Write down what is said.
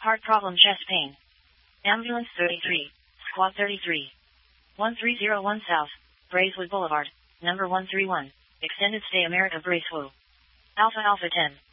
Heart problem, chest pain. Ambulance 33, Squad 33. 1301 South, Braeswood Boulevard, number 131, Extended Stay America Bracewood. Alpha Alpha 10.